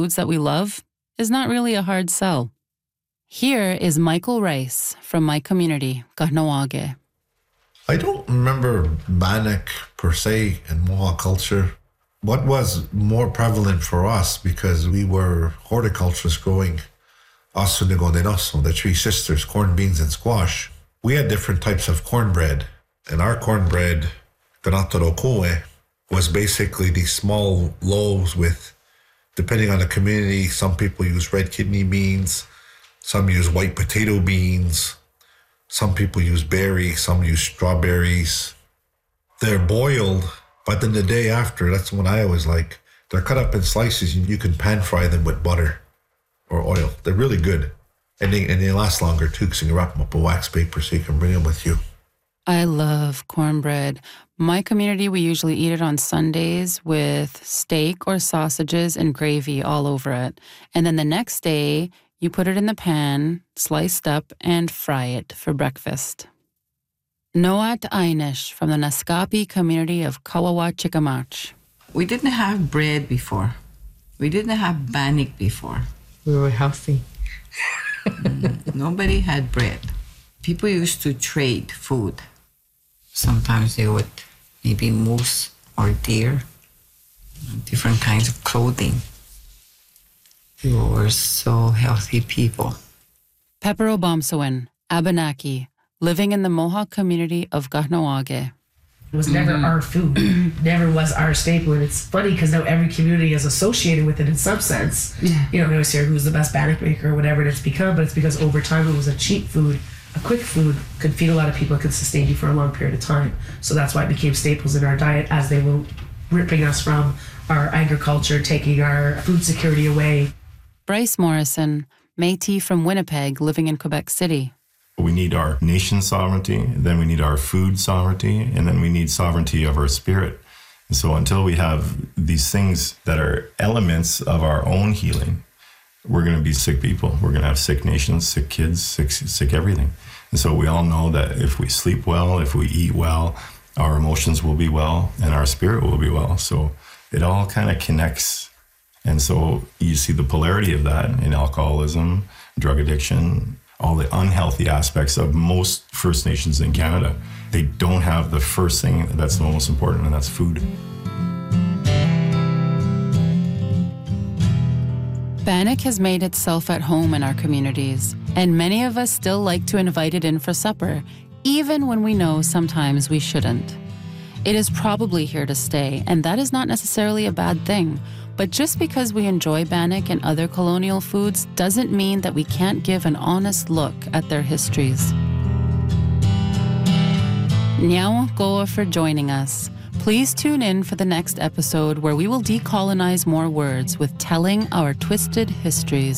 foods that we love is not really a hard sell. Here is Michael Rice from my community, Kahnawake. I don't remember bannock per se in Mohawk culture. What was more prevalent for us, because we were horticulturists growing Asunigo de Noso, the Three Sisters, corn, beans, and squash. We had different types of cornbread, and our cornbread, Ganataro Koe, was basically these small loaves with, depending on the community, some people use red kidney beans, some use white potato beans, some people use berries, some use strawberries. They're boiled, but then the day after, that's when I always like, they're cut up in slices and you can pan fry them with butter or oil. They're really good. And they last longer too, because you can wrap them up in wax paper so you can bring them with you. I love cornbread. My community, we usually eat it on Sundays with steak or sausages and gravy all over it. And then the next day, you put it in the pan, sliced up, and fry it for breakfast. Noat Einish from the Naskapi community of Kawawa Chikamach. We didn't have bread before. We didn't have bannock before. We were healthy. Nobody had bread. People used to trade food. Sometimes they would maybe moose or deer, different kinds of clothing. We were so healthy people. Pepper Obamsawin, Abenaki, living in the Mohawk community of Kahnawake. It was never our food, never was our staple. And it's funny because now every community is associated with it in some sense. Yeah. You know, we always hear who's the best bannock maker or whatever it's become, but it's because over time it was a cheap food. A quick food could feed a lot of people, could sustain you for a long period of time. So that's why it became staples in our diet as they were ripping us from our agriculture, taking our food security away. Bryce Morrison, Métis from Winnipeg, living in Quebec City. We need our nation sovereignty, then we need our food sovereignty, and then we need sovereignty of our spirit. And so until we have these things that are elements of our own healing, we're going to be sick people. We're going to have sick nations, sick kids, sick everything. And so we all know that if we sleep well, if we eat well, our emotions will be well and our spirit will be well. So it all kind of connects. And so you see the polarity of that in alcoholism, drug addiction, all the unhealthy aspects of most First Nations in Canada. They don't have the first thing that's the most important, and that's food. Bannock has made itself at home in our communities, and many of us still like to invite it in for supper, even when we know sometimes we shouldn't. It is probably here to stay, and that is not necessarily a bad thing. But just because we enjoy bannock and other colonial foods doesn't mean that we can't give an honest look at their histories. Nyawa Goa for joining us. Please tune in for the next episode where we will decolonize more words with telling our twisted histories.